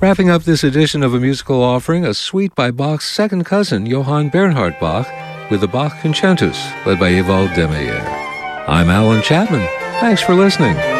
Wrapping up this edition of A Musical Offering, a suite by Bach's second cousin, Johann Bernhard Bach, with the Bach Concertos, led by Ewald Demeyer. I'm Alan Chapman. Thanks for listening.